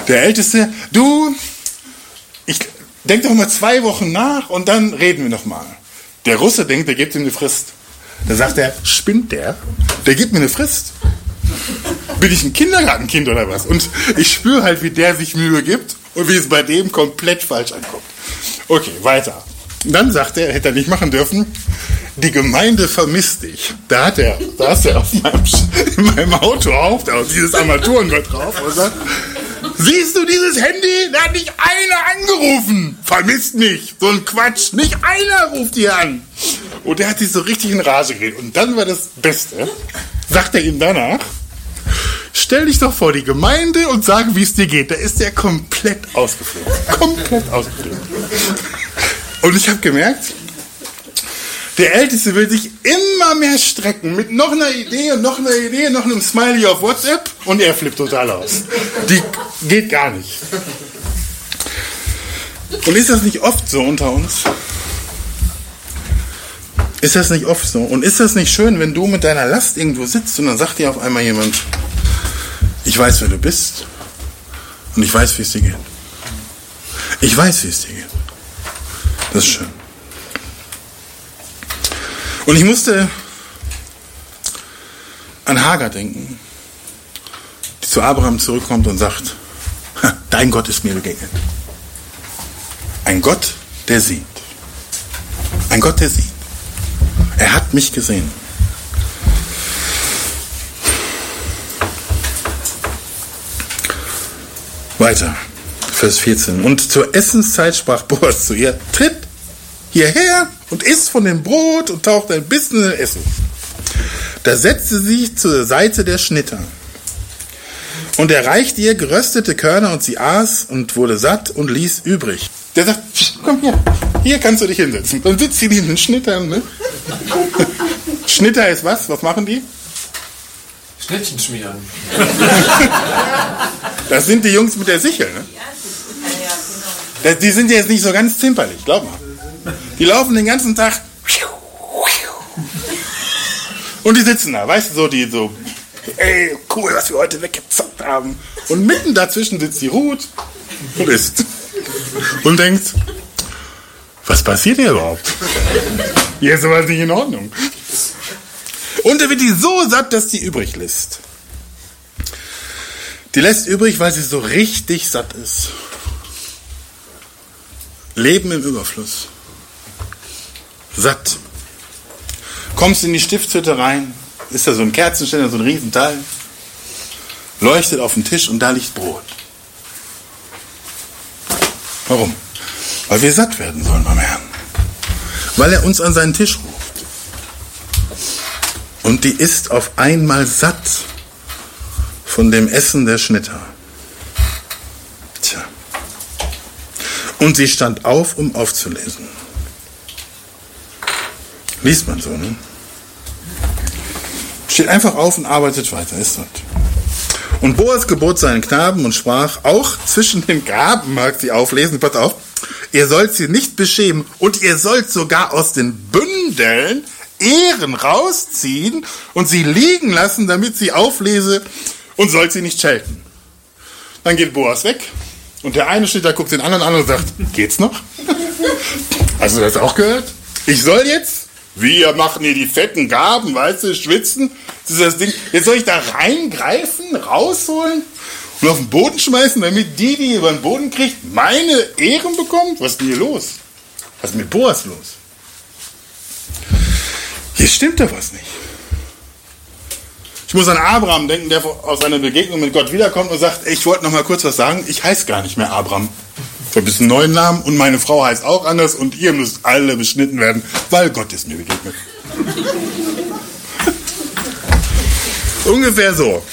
Der Älteste, ich denk doch mal 2 Wochen nach und dann reden wir noch mal. Der Russe denkt, der gibt ihm eine Frist. Da sagt er, spinnt der? Der gibt mir eine Frist. Bin ich ein Kindergartenkind oder was? Und ich spüre halt, wie der sich Mühe gibt und wie es bei dem komplett falsch ankommt. Okay, weiter. Dann sagt er, hätte er nicht machen dürfen, die Gemeinde vermisst dich. Da ist er in meinem Auto auf, da ist dieses Armaturenbrett drauf und sagt, siehst du dieses Handy? Da hat nicht einer angerufen. Vermisst mich. So ein Quatsch. Nicht einer ruft hier an. Und der hat sich so richtig in Rage geredet. Und dann war das Beste, sagt er ihm danach, stell dich doch vor die Gemeinde und sag, wie es dir geht. Da ist der komplett ausgeflippt. Komplett ausgeflippt. Und ich habe gemerkt, der Älteste will sich immer mehr strecken mit noch einer Idee und noch einer Idee, noch einem Smiley auf WhatsApp und er flippt total aus. Die geht gar nicht. Und ist das nicht oft so unter uns? Ist das nicht oft so? Und ist das nicht schön, wenn du mit deiner Last irgendwo sitzt und dann sagt dir auf einmal jemand, ich weiß, wer du bist und ich weiß, wie es dir geht. Ich weiß, wie es dir geht. Das ist schön. Und ich musste an Hagar denken, die zu Abraham zurückkommt und sagt, dein Gott ist mir begegnet. Ein Gott, der sieht. Ein Gott, der sieht. Er hat mich gesehen. Weiter, Vers 14. Und zur Essenszeit sprach Boas zu ihr, tritt hierher und isst von dem Brot und taucht ein bisschen in Essen. Da setzte sie sich zur Seite der Schnitter. Und er reichte ihr geröstete Körner und sie aß und wurde satt und ließ übrig. Der sagt, komm hier kannst du dich hinsetzen. Dann sitzt sie neben den Schnittern. Ne? Schnitter ist was? Was machen die? Schnittchen schmieren. Das sind die Jungs mit der Sichel. Ne? Die sind jetzt nicht so ganz zimperlich, glaub mal. Die laufen den ganzen Tag und die sitzen da, weißt du, ey, cool, was wir heute weggezockt haben. Und mitten dazwischen sitzt die Ruth und isst. Und denkt, was passiert hier überhaupt? Hier ist sowas nicht in Ordnung. Und da wird die so satt, dass die übrig lässt. Die lässt übrig, weil sie so richtig satt ist. Leben im Überfluss. Satt. Kommst in die Stiftshütte rein, ist da so ein Kerzenständer, so ein Riesenteil, leuchtet auf den Tisch und da liegt Brot. Warum? Weil wir satt werden sollen beim Herrn. Weil er uns an seinen Tisch ruft. Und die ist auf einmal satt von dem Essen der Schnitter. Tja. Und sie stand auf, um aufzulesen. Liest man so, ne? Steht einfach auf und arbeitet weiter, ist das. Und Boas gebot seinen Knaben und sprach, auch zwischen den Gaben mag sie auflesen, pass auf, ihr sollt sie nicht beschämen und ihr sollt sogar aus den Bündeln Ehren rausziehen und sie liegen lassen, damit sie auflese und sollt sie nicht schelten. Dann geht Boas weg und der eine steht da, guckt den anderen an und sagt, geht's noch? Hast du das auch gehört? Ich soll jetzt? Wir machen hier die fetten Gaben, weißt du, schwitzen. Das ist das Ding. Jetzt soll ich da reingreifen, rausholen und auf den Boden schmeißen, damit die über den Boden kriegt, meine Ehren bekommt? Was ist denn hier los? Was ist mit Boas los? Hier stimmt doch was nicht. Ich muss an Abraham denken, der aus seiner Begegnung mit Gott wiederkommt und sagt, ich wollte noch mal kurz was sagen, ich heiße gar nicht mehr Abraham. Ich habe einen neuen Namen und meine Frau heißt auch anders und ihr müsst alle beschnitten werden, weil Gott ist mir begegnet. Ungefähr so.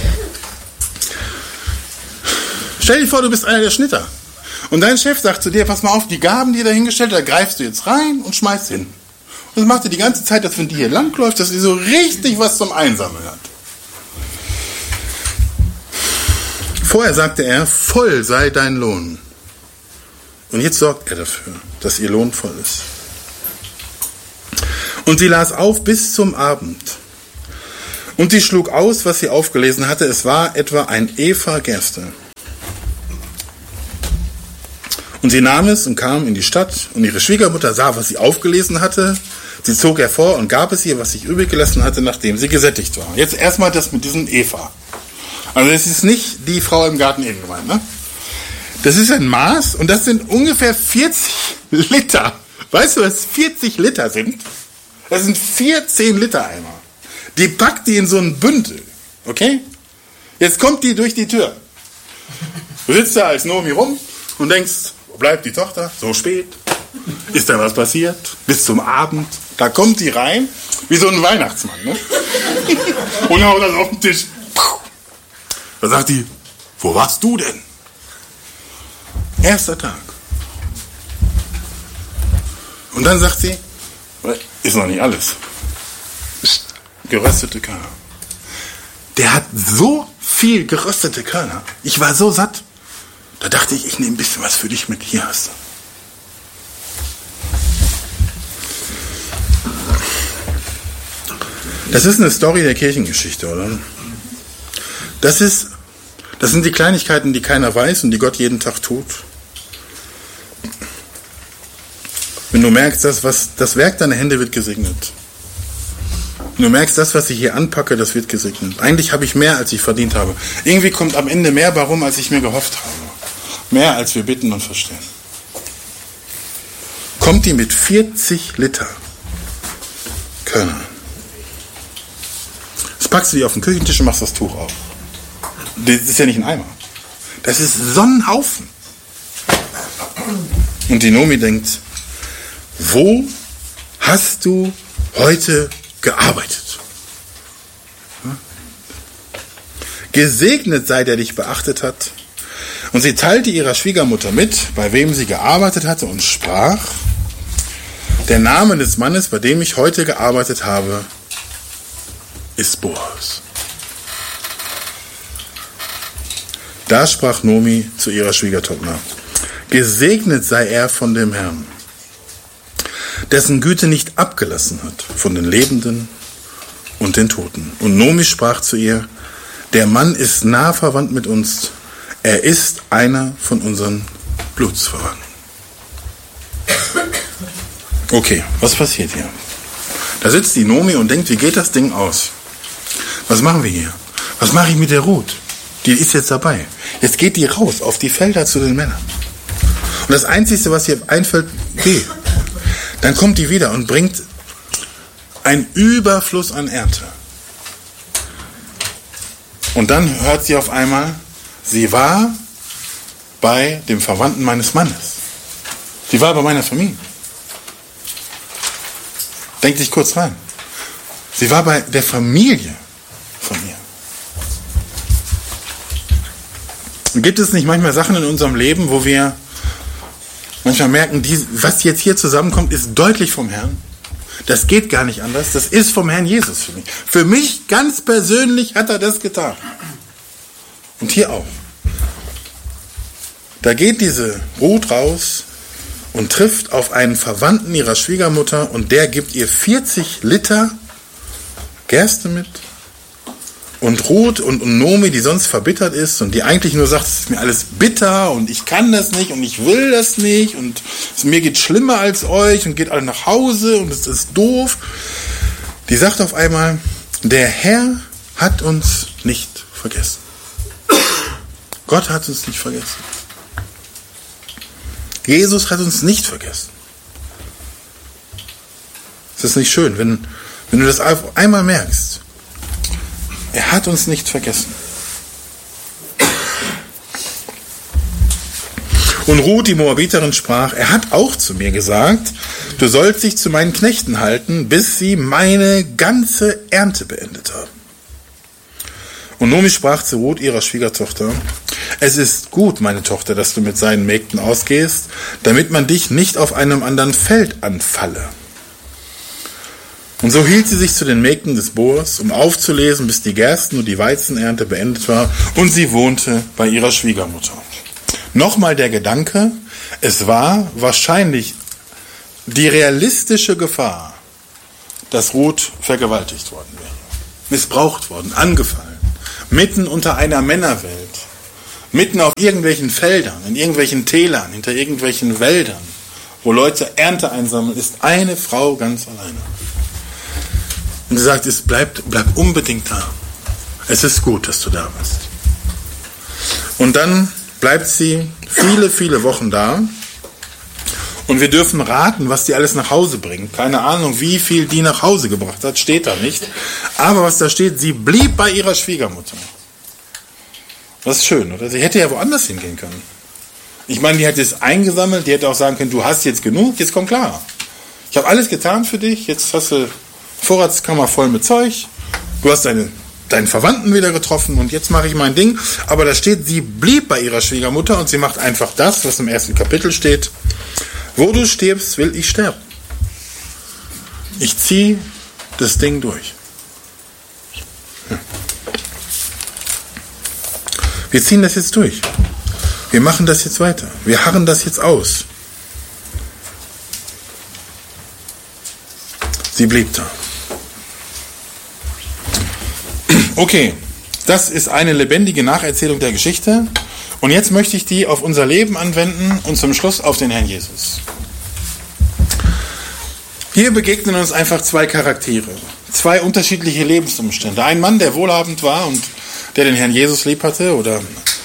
Stell dir vor, du bist einer der Schnitter. Und dein Chef sagt zu dir, pass mal auf, die Gaben, die er da hingestellt hat, da greifst du jetzt rein und schmeißt hin. Und das macht er die ganze Zeit, dass wenn die hier langläuft, dass sie so richtig was zum Einsammeln hat. Vorher sagte er, voll sei dein Lohn. Und jetzt sorgt er dafür, dass ihr Lohn voll ist. Und sie las auf bis zum Abend. Und sie schlug aus, was sie aufgelesen hatte. Es war etwa ein Epha Gerste. Und sie nahm es und kam in die Stadt, und ihre Schwiegermutter sah, was sie aufgelesen hatte. Sie zog hervor und gab es ihr, was sich übrig gelassen hatte, nachdem sie gesättigt war. Jetzt erstmal das mit diesem Eva. Also es ist nicht die Frau im Garten Eden gemeint, ne? Das ist ein Maß, und das sind ungefähr 40 Liter. Weißt du, was 40 Liter sind? Das sind 14 Liter Eimer. Die packt die in so ein Bündel. Okay? Jetzt kommt die durch die Tür. Du sitzt da als Nomi rum und denkst, wo bleibt die Tochter? So spät. Ist da was passiert? Bis zum Abend. Da kommt die rein, wie so ein Weihnachtsmann, ne? Und haut das auf den Tisch. Da sagt die, wo warst du denn? Erster Tag. Und dann sagt sie, ist noch nicht alles. Geröstete Körner. Der hat so viel geröstete Körner. Ich war so satt. Da dachte ich, ich nehme ein bisschen was für dich mit. Hier hast du. Das ist eine Story der Kirchengeschichte, oder? Das sind die Kleinigkeiten, die keiner weiß und die Gott jeden Tag tut. Wenn du merkst, das Werk deiner Hände wird gesegnet. Wenn du merkst, das, was ich hier anpacke, das wird gesegnet. Eigentlich habe ich mehr, als ich verdient habe. Irgendwie kommt am Ende mehr bei rum, als ich mir gehofft habe. Mehr, als wir bitten und verstehen. Kommt die mit 40 Liter Körner. Jetzt packst du die auf den Küchentisch und machst das Tuch auf. Das ist ja nicht ein Eimer. Das ist so ein Haufen. Und die Nomi denkt, wo hast du heute gearbeitet? Gesegnet sei, der dich beachtet hat. Und sie teilte ihrer Schwiegermutter mit, bei wem sie gearbeitet hatte, und sprach, der Name des Mannes, bei dem ich heute gearbeitet habe, ist Boas. Da sprach Nomi zu ihrer Schwiegertochter, gesegnet sei er von dem Herrn, dessen Güte nicht abgelassen hat von den Lebenden und den Toten. Und Nomi sprach zu ihr, der Mann ist nah verwandt mit uns, er ist einer von unseren Blutsverwandten. Okay, was passiert hier? Da sitzt die Nomi und denkt, wie geht das Ding aus? Was machen wir hier? Was mache ich mit der Ruth? Die ist jetzt dabei. Jetzt geht die raus auf die Felder zu den Männern. Und das Einzige, was ihr einfällt, geh. Dann kommt die wieder und bringt einen Überfluss an Ernte. Und dann hört sie auf einmal, sie war bei dem Verwandten meines Mannes. Sie war bei meiner Familie. Denkt sich kurz rein. Sie war bei der Familie von mir. Und gibt es nicht manchmal Sachen in unserem Leben, wo wir manchmal merken, was jetzt hier zusammenkommt, ist deutlich vom Herrn. Das geht gar nicht anders. Das ist vom Herrn Jesus für mich. Für mich ganz persönlich hat er das getan. Und hier auch. Da geht diese Ruth raus und trifft auf einen Verwandten ihrer Schwiegermutter, und der gibt ihr 40 Liter Gerste mit. Und Ruth und Nomi, die sonst verbittert ist und die eigentlich nur sagt, es ist mir alles bitter und ich kann das nicht und ich will das nicht und mir geht schlimmer als euch und geht alle nach Hause und es ist doof. Die sagt auf einmal, der Herr hat uns nicht vergessen. Gott hat uns nicht vergessen. Jesus hat uns nicht vergessen. Ist das nicht schön, wenn du das einmal merkst? Er hat uns nicht vergessen. Und Ruth, die Moabiterin, sprach, er hat auch zu mir gesagt, du sollst dich zu meinen Knechten halten, bis sie meine ganze Ernte beendet haben. Und Nomi sprach zu Ruth, ihrer Schwiegertochter, es ist gut, meine Tochter, dass du mit seinen Mägden ausgehst, damit man dich nicht auf einem anderen Feld anfalle. Und so hielt sie sich zu den Mägden des Boas, um aufzulesen, bis die Gersten- und die Weizenernte beendet war, und sie wohnte bei ihrer Schwiegermutter. Nochmal der Gedanke, es war wahrscheinlich die realistische Gefahr, dass Ruth vergewaltigt worden wäre, missbraucht worden, angefallen, mitten unter einer Männerwelt, Mitten auf irgendwelchen Feldern, in irgendwelchen Tälern, hinter irgendwelchen Wäldern, wo Leute Ernte einsammeln, ist eine Frau ganz alleine. Und sie sagt, bleib unbedingt da. Es ist gut, dass du da bist. Und dann bleibt sie viele, viele Wochen da. Und wir dürfen raten, was die alles nach Hause bringt. Keine Ahnung, wie viel die nach Hause gebracht hat, steht da nicht. Aber was da steht, sie blieb bei ihrer Schwiegermutter. Das ist schön, oder? Sie hätte ja woanders hingehen können. Ich meine, die hätte es eingesammelt, die hätte auch sagen können, du hast jetzt genug, jetzt komm klar. Ich habe alles getan für dich, jetzt hast du Vorratskammer voll mit Zeug, du hast deinen Verwandten wieder getroffen und jetzt mache ich mein Ding. Aber da steht, sie blieb bei ihrer Schwiegermutter und sie macht einfach das, was im 1. Kapitel steht. Wo du stirbst, will ich sterben. Ich ziehe das Ding durch. Wir ziehen das jetzt durch. Wir machen das jetzt weiter. Wir harren das jetzt aus. Sie blieb da. Okay, das ist eine lebendige Nacherzählung der Geschichte. Und jetzt möchte ich die auf unser Leben anwenden und zum Schluss auf den Herrn Jesus. Hier begegnen uns einfach zwei Charaktere, zwei unterschiedliche Lebensumstände. Ein Mann, der wohlhabend war und der den Herrn Jesus lieb hatte oder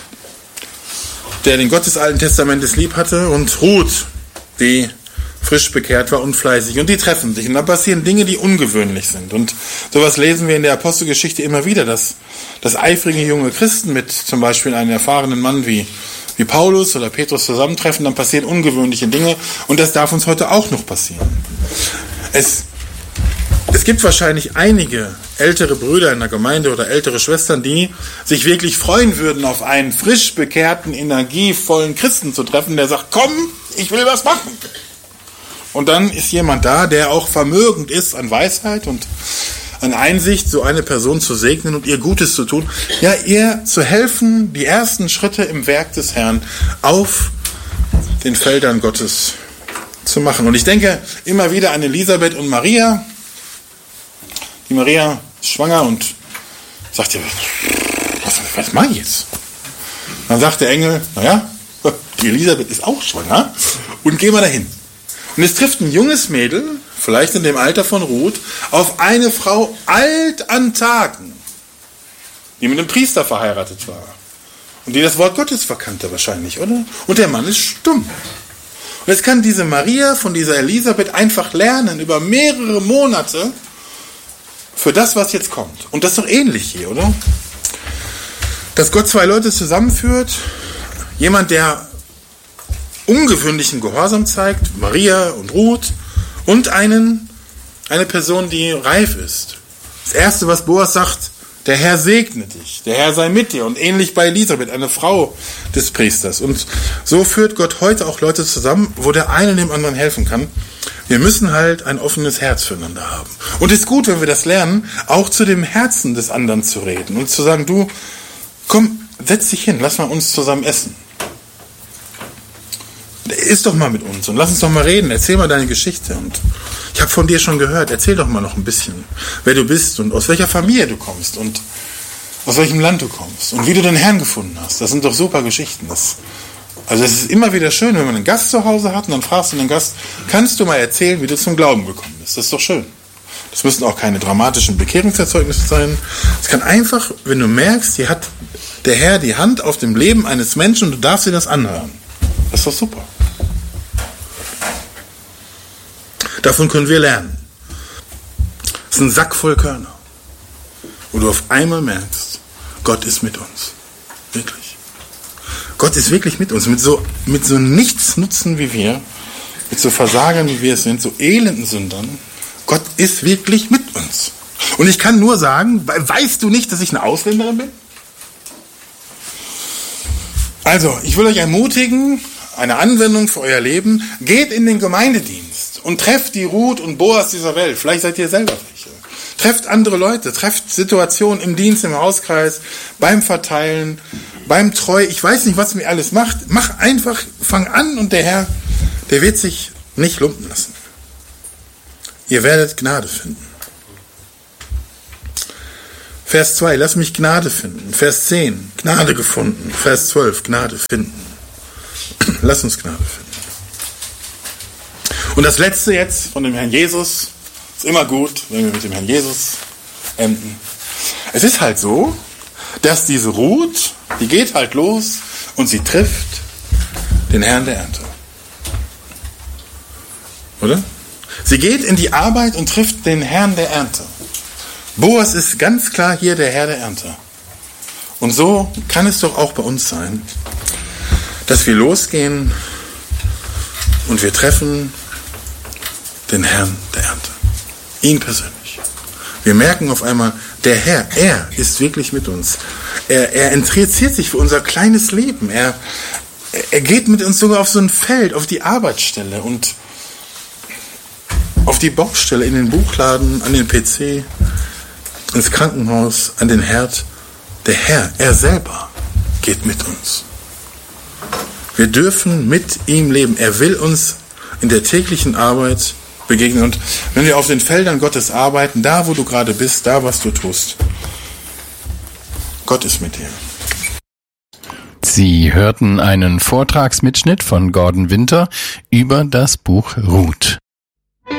der den Gott des Alten Testamentes lieb hatte, und Ruth, die frisch bekehrt war und fleißig. Und die treffen sich und dann passieren Dinge, die ungewöhnlich sind. Und sowas lesen wir in der Apostelgeschichte immer wieder, dass eifrige junge Christen mit zum Beispiel einem erfahrenen Mann wie Paulus oder Petrus zusammentreffen, dann passieren ungewöhnliche Dinge und das darf uns heute auch noch passieren. Es gibt wahrscheinlich einige ältere Brüder in der Gemeinde oder ältere Schwestern, die sich wirklich freuen würden, auf einen frisch bekehrten, energievollen Christen zu treffen, der sagt, komm, ich will was machen. Und dann ist jemand da, der auch vermögend ist an Weisheit und an Einsicht, so eine Person zu segnen und ihr Gutes zu tun. Ja, ihr zu helfen, die ersten Schritte im Werk des Herrn auf den Feldern Gottes zu machen. Und ich denke immer wieder an Elisabeth und Maria. Die Maria ist schwanger und sagt ihr, was mache ich jetzt? Dann sagt der Engel, naja, die Elisabeth ist auch schwanger und gehen wir dahin. Und es trifft ein junges Mädel, vielleicht in dem Alter von Ruth, auf eine Frau alt an Tagen, die mit einem Priester verheiratet war. Und die das Wort Gottes verkannte wahrscheinlich, oder? Und der Mann ist stumm. Und jetzt kann diese Maria von dieser Elisabeth einfach lernen, über mehrere Monate, für das, was jetzt kommt. Und das ist doch ähnlich hier, oder? Dass Gott zwei Leute zusammenführt, jemand, der ungewöhnlichen Gehorsam zeigt, Maria und Ruth, und eine Person, die reif ist. Das Erste, was Boas sagt, der Herr segne dich, der Herr sei mit dir. Und ähnlich bei Elisabeth, eine Frau des Priesters. Und so führt Gott heute auch Leute zusammen, wo der eine dem anderen helfen kann. Wir müssen halt ein offenes Herz füreinander haben. Und es ist gut, wenn wir das lernen, auch zu dem Herzen des anderen zu reden und zu sagen, du, komm, setz dich hin, lass mal uns zusammen essen. Iss doch mal mit uns und lass uns doch mal reden, erzähl mal deine Geschichte. Und ich habe von dir schon gehört, erzähl doch mal noch ein bisschen, wer du bist und aus welcher Familie du kommst und aus welchem Land du kommst und wie du den Herrn gefunden hast. Das sind doch super Geschichten. Also es ist immer wieder schön, wenn man einen Gast zu Hause hat und dann fragst du den Gast, kannst du mal erzählen, wie du zum Glauben gekommen bist? Das ist doch schön. Das müssen auch keine dramatischen Bekehrungserzeugnisse sein. Es kann einfach, wenn du merkst, hier hat der Herr die Hand auf dem Leben eines Menschen und du darfst dir das anhören. Das ist doch super. Davon können wir lernen. Das ist ein Sack voll Körner, wo du auf einmal merkst, Gott ist mit uns. Wirklich. Gott ist wirklich mit uns. Mit so Nichtsnutzen wie wir, mit so Versagern wie wir es sind, so elenden Sündern. Gott ist wirklich mit uns. Und ich kann nur sagen, weißt du nicht, dass ich eine Ausländerin bin? Also, ich will euch ermutigen, eine Anwendung für euer Leben, geht in den Gemeindedienst und trefft die Ruth und Boas dieser Welt. Vielleicht seid ihr selber welche. Trefft andere Leute, trefft Situationen im Dienst, im Hauskreis, beim Verteilen, beim Treu. Ich weiß nicht, was mir alles macht. Mach einfach, fang an und der Herr, der wird sich nicht lumpen lassen. Ihr werdet Gnade finden. Vers 2, lass mich Gnade finden. Vers 10, Gnade gefunden. Vers 12, Gnade finden. Lass uns Gnade finden. Und das letzte jetzt von dem Herrn Jesus, ist immer gut, wenn wir mit dem Herrn Jesus enden. Es ist halt so, dass diese Ruth, die geht halt los und sie trifft den Herrn der Ernte. Oder? Sie geht in die Arbeit und trifft den Herrn der Ernte. Boas ist ganz klar hier der Herr der Ernte. Und so kann es doch auch bei uns sein, dass wir losgehen und wir treffen den Herrn der Ernte. Ihn persönlich. Wir merken auf einmal, der Herr, er ist wirklich mit uns. Er interessiert sich für unser kleines Leben. Er geht mit uns sogar auf so ein Feld, auf die Arbeitsstelle und auf die Baustelle, in den Buchladen, an den PC, ins Krankenhaus, an den Herd. Der Herr, er selber, geht mit uns. Wir dürfen mit ihm leben. Er will uns in der täglichen Arbeit begegnen. Und wenn wir auf den Feldern Gottes arbeiten, da wo du gerade bist, da was du tust, Gott ist mit dir. Sie hörten einen Vortragsmitschnitt von Gordon Winter über das Buch Ruth.